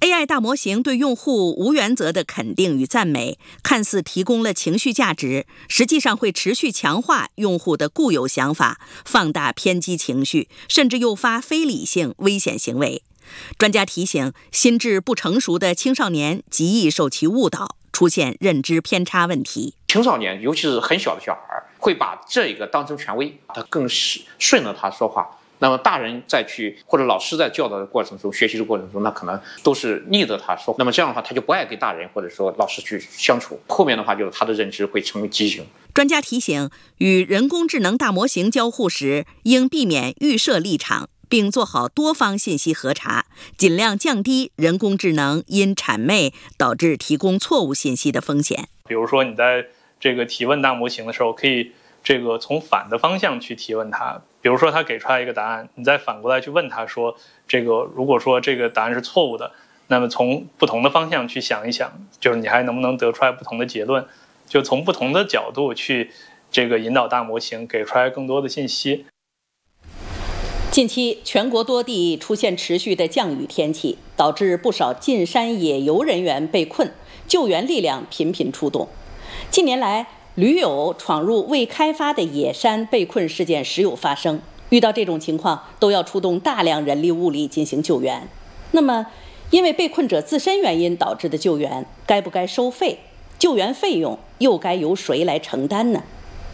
AI 大模型对用户无原则的肯定与赞美，看似提供了情绪价值，实际上会持续强化用户的固有想法，放大偏激情绪，甚至诱发非理性危险行为。专家提醒，心智不成熟的青少年极易受其误导，出现认知偏差问题。 青少年，尤其是很小的小孩，会把这个当成权威，他更顺着他说话。那么大人再去或者老师在教导的过程中、学习的过程中，那可能都是逆着他说。那么这样的话，他就不爱跟大人或者说老师去相处。后面的话，就是他的认知会成为畸形。 专家提醒，与人工智能大模型交互时，应避免预设立场，并做好多方信息核查，尽量降低人工智能因谄媚导致提供错误信息的风险。 比如说你在这个提问大模型的时候，可以从反的方向去提问它。比如说他给出来一个答案，你再反过来去问他说，如果说这个答案是错误的，那么从不同的方向去想一想，就是你还能不能得出来不同的结论，就从不同的角度去引导大模型给出来更多的信息。 近期全国多地出现持续的降雨天气，导致不少进山野游人员被困，救援力量频频出动。近年来，驴友闯入未开发的野山被困事件时有发生，遇到这种情况都要出动大量人力物力进行救援。那么，因为被困者自身原因导致的救援，该不该收费？救援费用又该由谁来承担呢？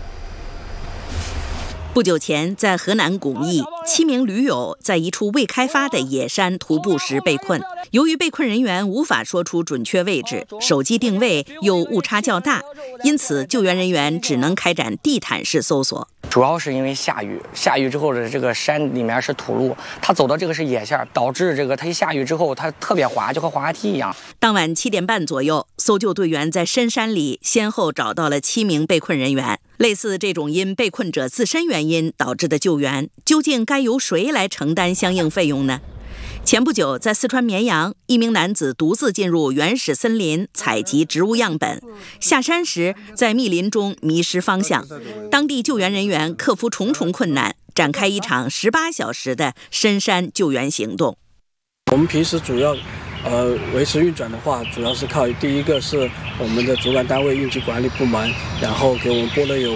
不久前，在河南巩义，7名驴友在一处未开发的野山徒步时被困。由于被困人员无法说出准确位置，手机定位又误差较大，因此救援人员只能开展地毯式搜索。 主要是因为下雨之后的这个山里面是土路，他走到这个是野线，导致他一下雨之后，它特别滑，就和滑滑梯一样。 当晚7点半左右，搜救队员在深山里先后找到了7名被困人员。类似这种因被困者自身原因导致的救援，究竟该由谁来承担相应费用呢？前不久，在四川绵阳，一名男子独自进入原始森林采集植物样本，下山时在密林中迷失方向。当地救援人员克服重重困难，展开一场18小时的深山救援行动。 我们平时主要维持运转的话，主要是靠第一个是我们的主管单位应急管理部门，然后给我们拨了有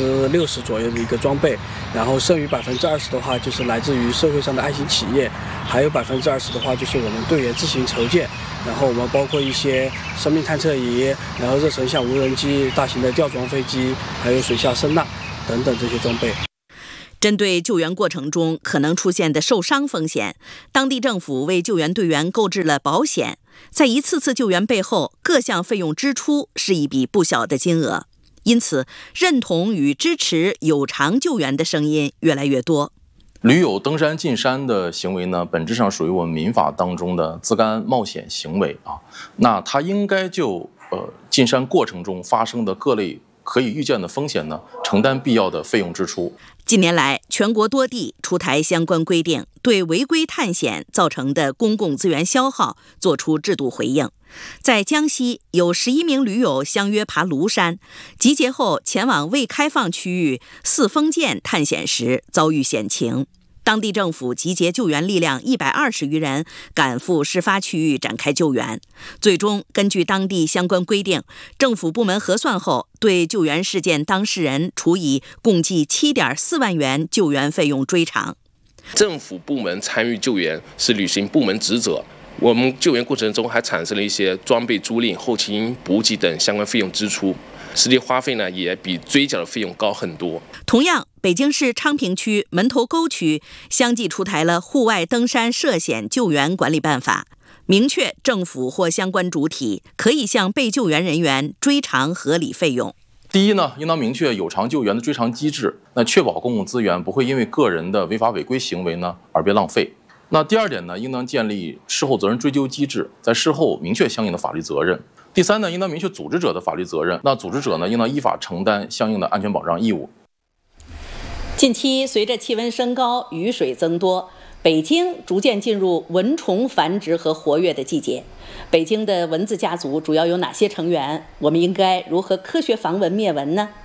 60%左右的一个装备，然后剩余20%的话就是来自于社会上的爱心企业，还有20%的话就是我们队员自行筹建，然后我们包括一些生命探测仪，然后热成像无人机、大型的吊装飞机，还有水下声呐等等这些装备。 针对救援过程中可能出现的受伤风险，当地政府为救援队员购置了保险。在一次次救援背后，各项费用支出是一笔不小的金额，因此认同与支持有偿救援的声音越来越多。 驴友登山进山的行为呢，本质上属于我们民法当中的自甘冒险行为啊。那它应该就进山过程中发生的各类可以预见的风险呢，承担必要的费用支出。 近年来，全国多地出台相关规定，对违规探险造成的公共资源消耗作出制度回应。在江西，有11名驴友相约爬庐山，集结后前往未开放区域四峰涧探险时遭遇险情。当地政府集结救援力量120余人，赶赴事发区域展开救援。最终，根据当地相关规定，政府部门核算后，对救援事件当事人处以共计7.4万元救援费用追偿。 政府部门参与救援是履行部门职责。我们救援过程中还产生了一些装备租赁、后勤补给等相关费用支出，实际花费呢也比追缴的费用高很多。 同样，北京市昌平区门头沟区相继出台了《户外登山涉险救援管理办法》，明确政府或相关主体可以向被救援人员追偿合理费用。 第一呢，应当明确有偿救援的追偿机制，那确保公共资源不会因为个人的违法违规行为呢而被浪费。那第二点呢，应当建立事后责任追究机制，在事后明确相应的法律责任。第三呢，应当明确组织者的法律责任，那组织者呢，应当依法承担相应的安全保障义务。 近期随着气温升高，雨水增多，北京逐渐进入蚊虫繁殖和活跃的季节。北京的蚊子家族主要有哪些成员？我们应该如何科学防蚊灭蚊呢？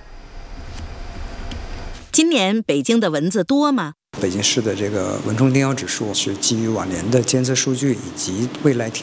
今年北京的蚊子多吗？ 北京市的这个蚊虫叮咬指数是基于往年的监测数据以及未来